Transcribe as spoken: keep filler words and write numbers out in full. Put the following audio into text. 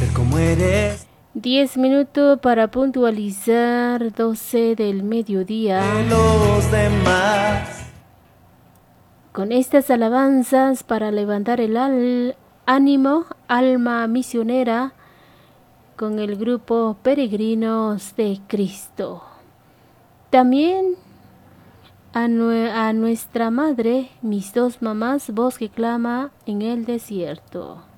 ser como eres. Diez minutos para puntualizar doce del mediodía. Los demás. Con estas alabanzas para levantar el al ánimo, alma misionera, con el grupo Peregrinos de Cristo. También a, nue a nuestra madre, mis dos mamás, voz que clama en el desierto.